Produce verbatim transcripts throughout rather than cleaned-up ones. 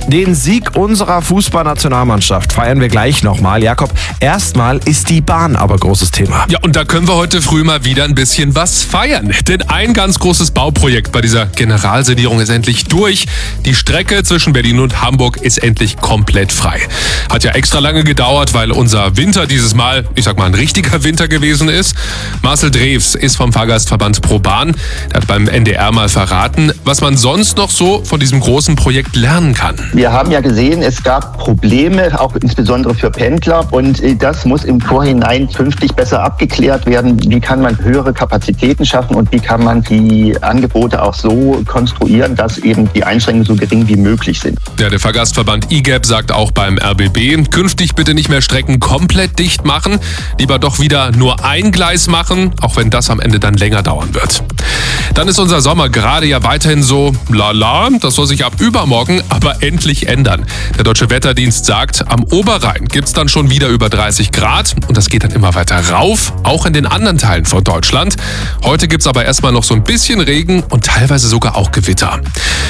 Den Sieg unserer Fußballnationalmannschaft feiern wir gleich nochmal. Jakob, erstmal ist die Bahn aber großes Thema. Ja, und da können wir heute früh mal wieder ein bisschen was feiern. Denn ein ganz großes Bauprojekt bei dieser Generalsanierung ist endlich durch. Die Strecke zwischen Berlin und Hamburg ist endlich komplett frei. Hat ja extra lange gedauert, weil unser Winter dieses Mal, ich sag mal, ein richtiger Winter gewesen ist. Marcel Drews ist vom Fahrgastverband ProBahn. Der hat beim N D R mal verraten, was man sonst noch so von diesem großen Projekt lernen kann. Wir haben ja gesehen, es gab Probleme, auch insbesondere für Pendler. Und das muss im Vorhinein künftig besser abgeklärt werden. Wie kann man höhere Kapazitäten schaffen und wie kann man die Angebote auch so konstruieren, dass eben die Einschränkungen so gering wie möglich sind. Ja, der Fahrgastverband I G E B sagt auch beim R B B, künftig bitte nicht mehr Strecken komplett dicht machen, lieber doch wieder nur ein Gleis machen, auch wenn das am Ende dann länger dauern wird. Dann ist unser Sommer gerade ja weiterhin so lala, das soll sich ab übermorgen aber endlich ändern. Der Deutsche Wetterdienst sagt, am Oberrhein gibt's dann schon wieder über dreißig Grad und das geht dann immer weiter rauf, auch in den anderen Teilen von Deutschland. Heute gibt's aber erstmal noch so ein bisschen Regen und teilweise sogar auch Gewitter.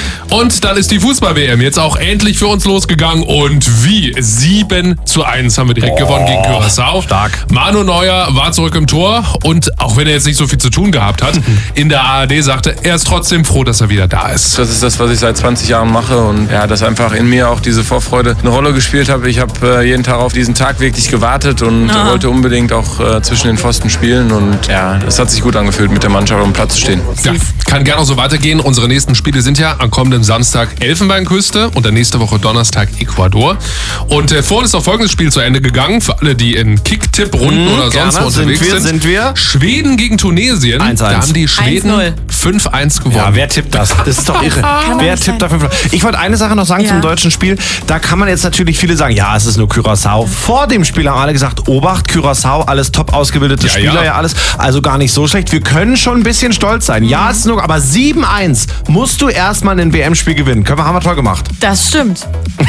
Und dann ist die Fußball-W M jetzt auch endlich für uns losgegangen und wie? sieben zu eins haben wir direkt oh, gewonnen gegen Curaçao. Stark. Manu Neuer war zurück im Tor und auch wenn er jetzt nicht so viel zu tun gehabt hat, in der A R D sagte, er ist trotzdem froh, dass er wieder da ist. Das ist das, was ich seit zwanzig Jahren mache und ja, dass einfach in mir auch diese Vorfreude eine Rolle gespielt hat. Ich habe äh, jeden Tag auf diesen Tag wirklich gewartet und ah. wollte unbedingt auch äh, zwischen den Pfosten spielen und ja, es hat sich gut angefühlt, mit der Mannschaft auf dem Platz zu stehen. Ja, kann gerne auch so weitergehen. Unsere nächsten Spiele sind ja am kommenden Samstag Elfenbeinküste und dann nächste Woche Donnerstag Ecuador. Und äh, vorhin ist noch folgendes Spiel zu Ende gegangen, für alle, die in Kicktipp-Runden mmh, oder sonst wo unterwegs sind. Wir, sind. sind wir? Schweden gegen Tunesien. eins eins. Da haben die Schweden fünf eins gewonnen. Ja, wer tippt das? Das ist doch irre. Wer tippt da fünf eins? Ich wollte eine Sache noch sagen ja. zum deutschen Spiel. Da kann man jetzt natürlich viele sagen, ja, es ist nur Curaçao. Vor dem Spiel haben alle gesagt, Obacht, Curaçao, alles top ausgebildete ja, Spieler, ja. ja alles. Also gar nicht so schlecht. Wir können schon ein bisschen stolz sein. Ja, es ist nur, aber sieben eins musst du erstmal ein W M-Spiel gewinnen. Können wir, haben wir toll gemacht. Das stimmt.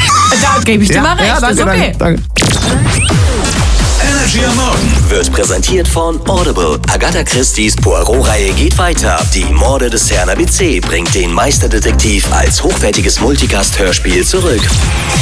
Da gebe ich dir ja, mal recht. Ja, danke, ist okay. danke, danke. Energy am Morgen wird präsentiert von Audible. Agatha Christie's Poirot-Reihe geht weiter. Die Morde des Herrn A B C bringt den Meisterdetektiv als hochwertiges Multicast-Hörspiel zurück.